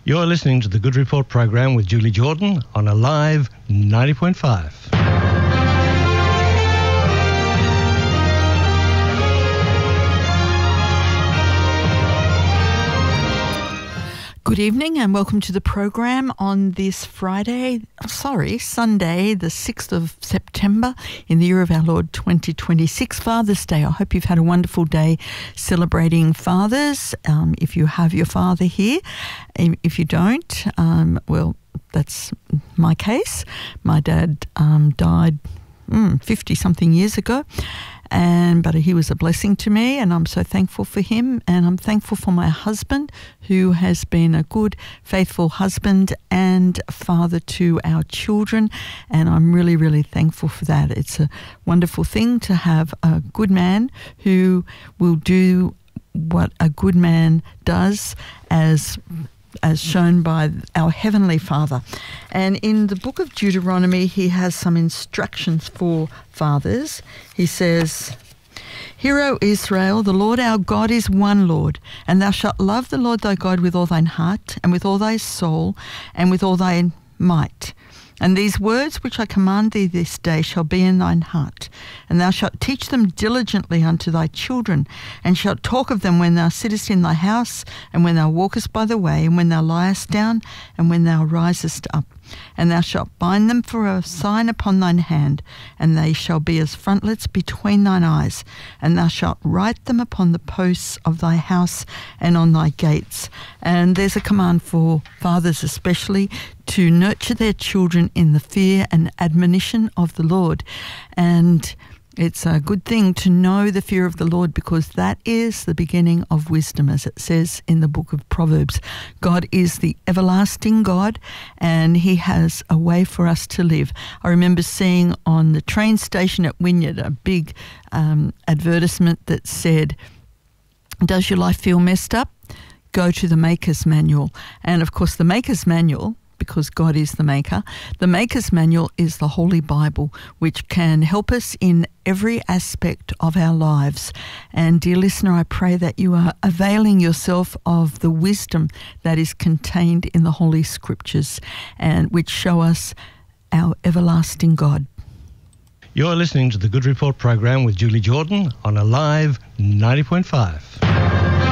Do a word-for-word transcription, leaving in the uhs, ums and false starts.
You're listening to the Good Report program with Julie Jordan on Alive ninety point five. Good evening and welcome to the program on this Friday, sorry, Sunday, the sixth of September in the year of our Lord twenty twenty-six, Father's Day. I hope you've had a wonderful day celebrating fathers. Um, if you have your father here, if you don't, um, well, that's my case. My dad um, died fifty-something mm, years ago. And but he was a blessing to me, and I'm so thankful for him, and I'm thankful for my husband, who has been a good, faithful husband and father to our children, and I'm really, really thankful for that. It's a wonderful thing to have a good man who will do what a good man does, as as shown by our Heavenly Father. And in the book of Deuteronomy, he has some instructions for fathers. He says, "Hear, O Israel, the Lord our God is one Lord, and thou shalt love the Lord thy God with all thine heart, and with all thy soul, and with all thy might. And these words which I command thee this day shall be in thine heart, and thou shalt teach them diligently unto thy children, and shalt talk of them when thou sittest in thy house, and when thou walkest by the way, and when thou liest down, and when thou risest up. And thou shalt bind them for a sign upon thine hand, and they shall be as frontlets between thine eyes. And thou shalt write them upon the posts of thy house and on thy gates." And there's a command for fathers especially to nurture their children in the fear and admonition of the Lord. And it's a good thing to know the fear of the Lord, because that is the beginning of wisdom, as it says in the book of Proverbs. God is the everlasting God, and he has a way for us to live. I remember seeing on the train station at Wynyard a big um, advertisement that said, "Does your life feel messed up? Go to the Maker's Manual." And of course, the Maker's Manual, because God is the maker, the Maker's Manual is the Holy Bible, which can help us in every aspect of our lives. And dear listener, I pray that you are availing yourself of the wisdom that is contained in the Holy Scriptures, and which show us our everlasting God. You're listening to the Good Report program with Julie Jordan on Alive ninety point five.